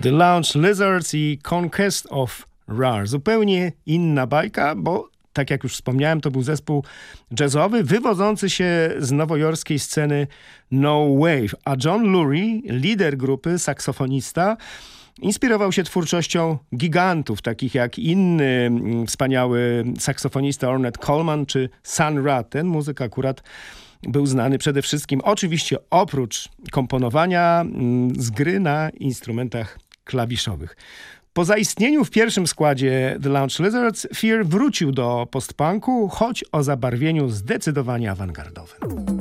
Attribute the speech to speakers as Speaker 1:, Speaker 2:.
Speaker 1: The Lounge Lizards i Conquest of Rar. Zupełnie inna bajka, bo tak jak już wspomniałem, to był zespół jazzowy wywodzący się z nowojorskiej sceny No Wave, a John Lurie, lider grupy, saksofonista, inspirował się twórczością gigantów, takich jak inny wspaniały saksofonista Ornette Coleman czy Sun Ra. Ten muzyk akurat był znany przede wszystkim, oczywiście oprócz komponowania, z gry na instrumentach klawiszowych. Po zaistnieniu w pierwszym składzie The Lounge Lizards, Fear wrócił do postpunku, choć o zabarwieniu zdecydowanie awangardowym.